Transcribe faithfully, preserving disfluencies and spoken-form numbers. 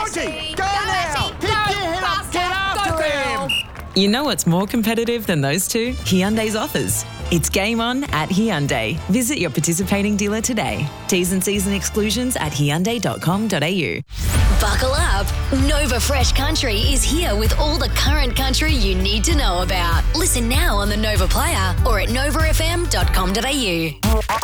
Monty, go now! Keep your head up, get after him! You know what's more competitive than those two? Hyundai's offers. It's game on at Hyundai. Visit your participating dealer today. T's and C's and exclusions at hyundai dot com dot a u. Buckle up. Nova Fresh Country is here with all the current country you need to know about. Listen now on the Nova Player or at nova f m dot com dot a u.